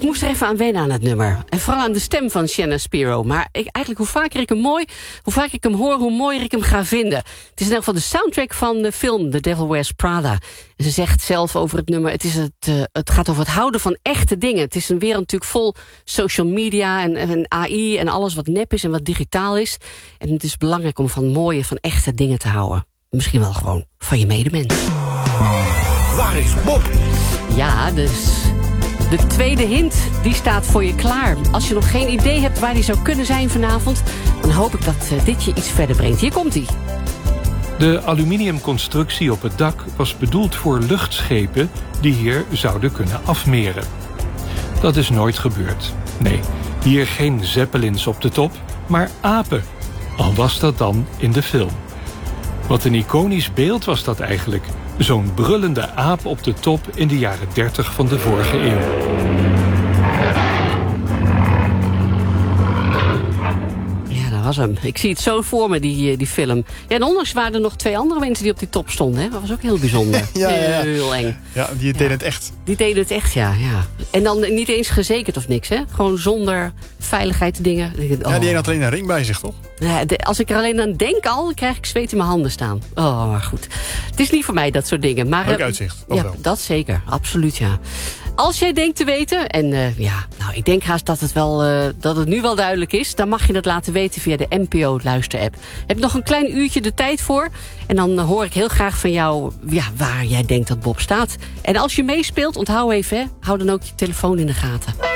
moest er even aan wennen aan het nummer. En vooral aan de stem van Shannon Spiro. Maar eigenlijk hoe vaker ik hem hoor, hoe mooier ik hem ga vinden. Het is in elk geval de soundtrack van de film The Devil Wears Prada. En ze zegt zelf over het nummer, het gaat over het houden van echte dingen. Het is een wereld natuurlijk vol social media en AI en alles wat nep is en wat digitaal is. En het is belangrijk om van mooie, van echte dingen te houden. Misschien wel gewoon van je medemens. Waar is Bob? Ja, dus de tweede hint, die staat voor je klaar. Als je nog geen idee hebt waar die zou kunnen zijn vanavond, dan hoop ik dat dit je iets verder brengt. Hier komt-ie. De aluminiumconstructie op het dak was bedoeld voor luchtschepen die hier zouden kunnen afmeren. Dat is nooit gebeurd. Nee, hier geen zeppelins op de top, maar apen. Al was dat dan in de film. Wat een iconisch beeld was dat eigenlijk. Zo'n brullende aap op de top in de jaren 30 van de vorige eeuw. Was hem. Ik zie het zo voor me, die film. Ja, en ondanks waren er nog 2 andere mensen die op die top stonden. Hè? Dat was ook heel bijzonder. Heel eng. Ja, die deden het echt. Die deden het echt, ja. En dan niet eens gezekerd of niks, hè? Gewoon zonder veiligheidsdingen. Ja, die had alleen een ring bij zich, toch? Ja, als ik er alleen aan denk al, krijg ik zweet in mijn handen staan. Oh, maar goed. Het is niet voor mij, dat soort dingen. Maar, leuk uitzicht. Ja, wel. Dat zeker. Absoluut, ja. Als jij denkt te weten, en ik denk haast dat het nu wel duidelijk is, dan mag je dat laten weten via de NPO Luister-app. Heb je nog een klein uurtje de tijd voor? En dan hoor ik heel graag van jou waar jij denkt dat Bob staat. En als je meespeelt, onthoud even, hou dan ook je telefoon in de gaten.